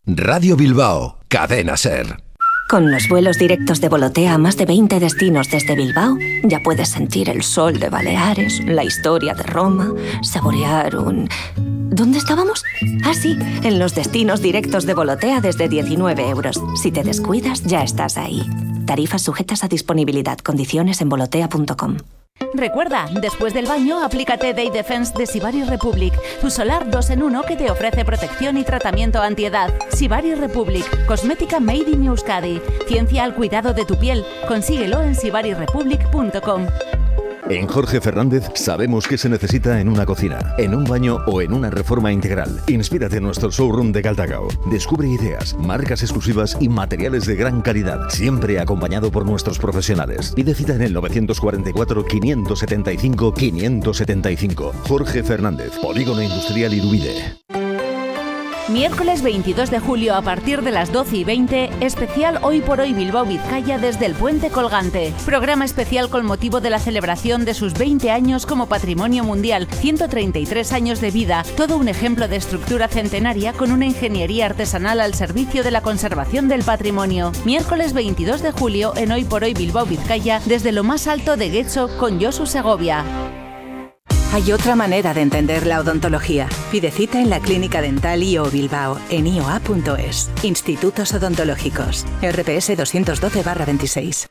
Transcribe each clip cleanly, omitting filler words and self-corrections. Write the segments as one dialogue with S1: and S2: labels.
S1: Radio Bilbao, Cadena SER.
S2: Con los vuelos directos de Volotea a más de 20 destinos desde Bilbao, ya puedes sentir el sol de Baleares, la historia de Roma, saborear un... ¿Dónde estábamos? Ah, sí, en los destinos directos de Volotea desde 19 euros. Si te descuidas, ya estás ahí. Tarifas sujetas a disponibilidad. Condiciones en volotea.com.
S3: Recuerda, después del baño, aplícate Day Defense de Sivaris Republic, tu solar 2 en 1 que te ofrece protección y tratamiento antiedad. Sivaris Republic, cosmética made in Euskadi. Ciencia al cuidado de tu piel. Consíguelo en sivarisrepublic.com.
S4: En Jorge Fernández sabemos qué se necesita en una cocina, en un baño o en una reforma integral. Inspírate en nuestro showroom de Galdakao. Descubre ideas, marcas exclusivas y materiales de gran calidad, siempre acompañado por nuestros profesionales. Pide cita en el 944 575 575. Jorge Fernández, Polígono Industrial Irubide.
S3: Miércoles 22 de julio a partir de las 12:20, especial Hoy por Hoy Bilbao Vizcaya desde el Puente Colgante. Programa especial con motivo de la celebración de sus 20 años como Patrimonio Mundial, 133 años de vida, todo un ejemplo de estructura centenaria con una ingeniería artesanal al servicio de la conservación del patrimonio. Miércoles 22 de julio en Hoy por Hoy Bilbao Vizcaya desde lo más alto de Getxo con Josu Segovia.
S5: Hay otra manera de entender la odontología. Pide cita en la Clínica Dental IO Bilbao en ioa.es. Institutos Odontológicos. RPS 212/26.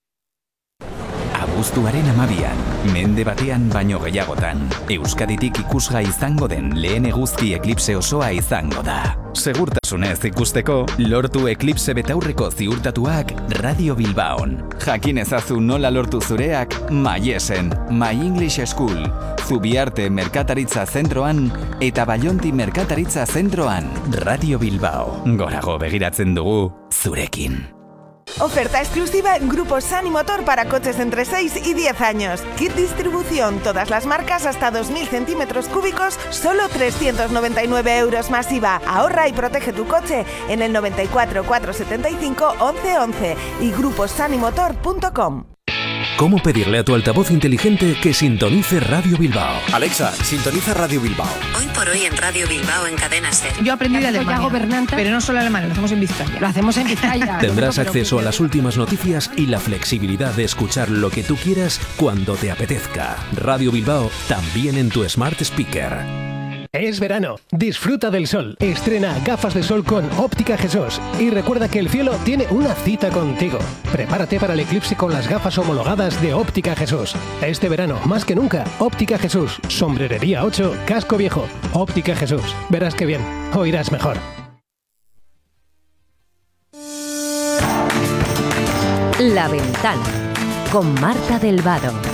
S6: Abuztuaren 12an, mende batean baino gehiagotan, Euskaditik ikusgai izango den lehen eguzki eklipse osoa izango da. Segurtasunez ikusteko, lortu eklipse betaurreko ziurtatuak Radio Bilbaon. Jakin ezazu nola lortu zureak Maiesen, My English School, Zubiarte Merkataritza Zentroan eta Baionti Merkataritza Zentroan. Radio Bilbao, gorago begiratzen dugu zurekin.
S7: Oferta exclusiva en Grupo Sani Motor para coches entre 6 y 10 años. Kit distribución, todas las marcas hasta 2.000 centímetros cúbicos, solo 399 euros más IVA. Ahorra y protege tu coche en el 94 475 1111 y gruposanimotor.com.
S8: ¿Cómo pedirle a tu altavoz inteligente que sintonice Radio Bilbao?
S9: Alexa, sintoniza Radio Bilbao.
S10: Hoy por hoy en Radio Bilbao en Cadena SER.
S11: Yo aprendí de Alemania, pero no solo alemán, lo hacemos en Vizcaya. Lo hacemos en Vizcaya.
S8: Tendrás acceso a las últimas noticias y la flexibilidad de escuchar lo que tú quieras cuando te apetezca. Radio Bilbao, también en tu Smart Speaker.
S12: Es verano, disfruta del sol. Estrena gafas de sol con Óptica Jesús. Y recuerda que el cielo tiene una cita contigo. Prepárate para el eclipse con las gafas homologadas de Óptica Jesús. Este verano, más que nunca, Óptica Jesús. Sombrerería 8, Casco Viejo. Óptica Jesús. Verás que bien, oirás mejor.
S13: La Ventana, con Marta del Vado.